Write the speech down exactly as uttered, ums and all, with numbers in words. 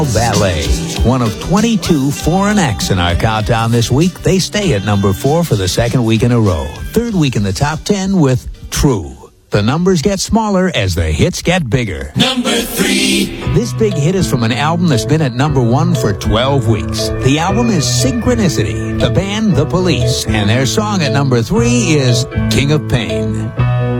Ballet, one of twenty-two foreign acts in our countdown this week. They stay at number four for the second week in a row. Third week in the top ten with True. The numbers get smaller as the hits get bigger. Number three. This big hit is from an album that's been at number one for twelve weeks. The album is Synchronicity. The band, The Police, and their song at number three is King of Pain.